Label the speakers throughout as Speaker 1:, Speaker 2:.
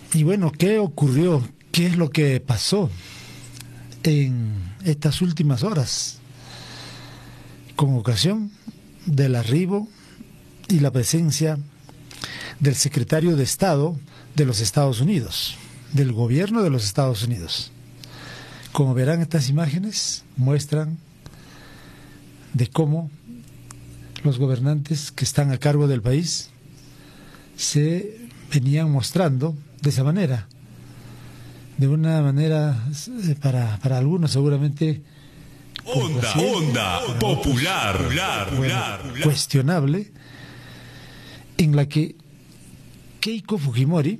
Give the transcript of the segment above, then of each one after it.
Speaker 1: Y bueno, ¿qué ocurrió? ¿Qué es lo que pasó en estas últimas horas con ocasión del arribo y la presencia del secretario de Estado de los Estados Unidos, del gobierno de los Estados Unidos? Como verán, estas imágenes muestran de cómo los gobernantes que están a cargo del país se venían mostrando de esa manera, de una manera para algunos seguramente
Speaker 2: onda popular,
Speaker 1: cuestionable, en la que Keiko Fujimori,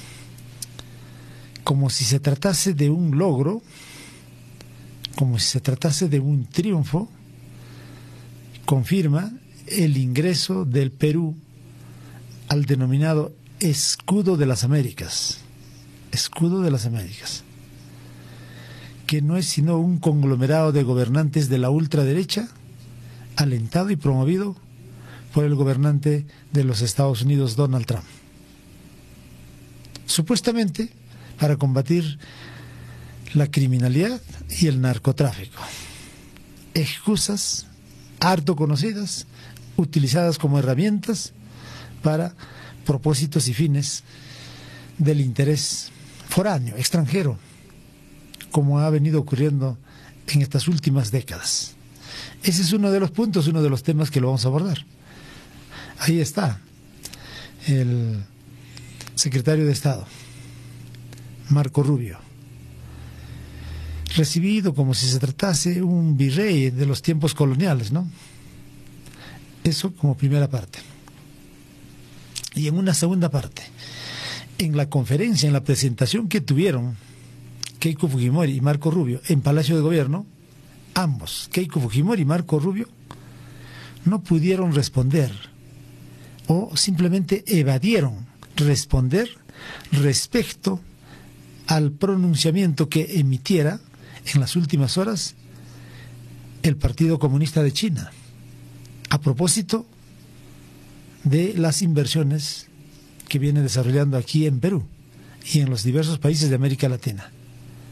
Speaker 1: como si se tratase de un logro, como si se tratase de un triunfo, confirma el ingreso del Perú al denominado Escudo de las Américas. Escudo de las Américas, que no es sino un conglomerado de gobernantes de la ultraderecha, alentado y promovido por el gobernante de los Estados Unidos, Donald Trump, supuestamente para combatir la criminalidad y el narcotráfico. Excusas harto conocidas, utilizadas como herramientas para propósitos y fines del interés foráneo, extranjero, como ha venido ocurriendo en estas últimas décadas. Ese es uno de los puntos, uno de los temas que lo vamos a abordar. Ahí está el secretario de Estado, Marco Rubio, recibido como si se tratase un virrey de los tiempos coloniales, ¿no? Eso como primera parte. Y en una segunda parte, en la conferencia, en la presentación que tuvieron Keiko Fujimori y Marco Rubio en Palacio de Gobierno, ambos, Keiko Fujimori y Marco Rubio, no pudieron responder o simplemente evadieron responder respecto al pronunciamiento que emitiera en las últimas horas el Partido Comunista de China a propósito de las inversiones que viene desarrollando aquí en Perú y en los diversos países de América Latina.